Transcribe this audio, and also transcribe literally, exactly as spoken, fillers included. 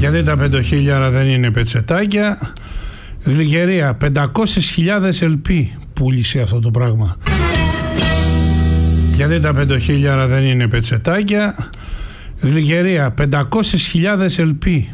Γιατί τα πεντοχίλιαρα δεν είναι πετσετάκια. Γλυκερία, πεντακόσιες χιλιάδες ελπί πούλησε αυτό το πράγμα. Γιατί τα πεντοχίλιαρα δεν είναι πετσετάκια. Γλυκερία, πεντακόσιες χιλιάδες ελπί